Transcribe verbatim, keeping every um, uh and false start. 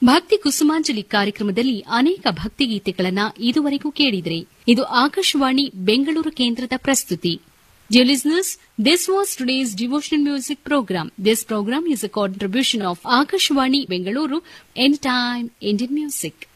ಭಕ್ತಿ ಕುಸುಮಾಂಜಲಿ ಕಾರ್ಯಕ್ರಮದಲ್ಲಿ ಅನೇಕ ಭಕ್ತಿಗೀತೆಗಳನ್ನು ಇದುವರೆಗೂ ಕೇಳಿದರೆ ಇದು ಆಕಾಶವಾಣಿ ಬೆಂಗಳೂರು ಕೇಂದ್ರದ ಪ್ರಸ್ತುತಿ. Dear listeners, this was today's devotional music program. This program is a contribution of Akashvani Bengaluru, Anytime Indian Music.